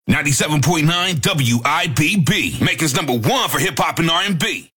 97.9 WIBB, Macon's number one for hip hop and R&B.